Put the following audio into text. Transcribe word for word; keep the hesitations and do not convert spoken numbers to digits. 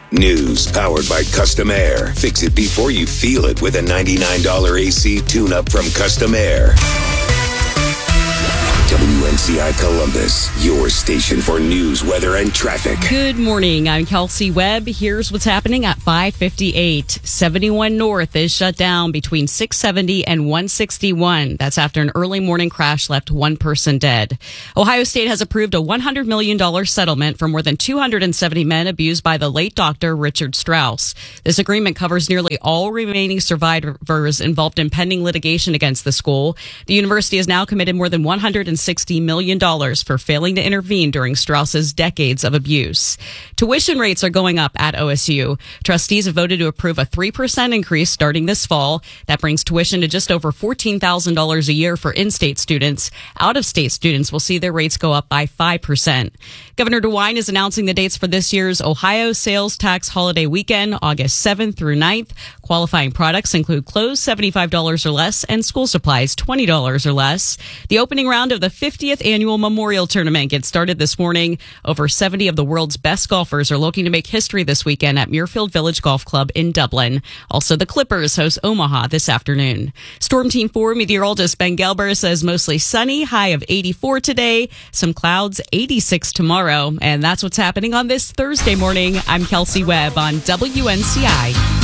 News powered by Custom Air. Fix it before you feel it with a ninety-nine dollars A C tune-up from Custom Air. W N C I Columbus, your station for news, weather, and traffic. Good morning. I'm Kelsey Webb. Here's what's happening at five fifty-eight. seventy-one North is shut down between six seventy and one sixty-one. That's after an early morning crash left one person dead. Ohio State has approved a one hundred million dollars settlement for more than two hundred seventy men abused by the late Doctor Richard Strauss. This agreement covers nearly all remaining survivors involved in pending litigation against the school. The university has now committed more than one hundred sixty million dollars for failing to intervene during Strauss's decades of abuse. Tuition rates are going up at O S U. Trustees have voted to approve a three percent increase starting this fall. That brings tuition to just over fourteen thousand dollars a year for in-state students. Out-of-state students will see their rates go up by five percent. Governor DeWine is announcing the dates for this year's Ohio Sales Tax Holiday Weekend, August seventh through ninth. Qualifying products include clothes seventy-five dollars or less and school supplies twenty dollars or less. The opening round of the fiftieth Annual Memorial Tournament gets started this morning. Over seventy of the world's best golfers are looking to make history this weekend at Muirfield Village Golf Club in Dublin. Also, the Clippers host Omaha this afternoon. Storm Team four meteorologist Ben Gelber says mostly sunny, high of eighty-four today, some clouds, eighty-six tomorrow. And that's what's happening on this Thursday morning. I'm Kelsey Webb on W N C I.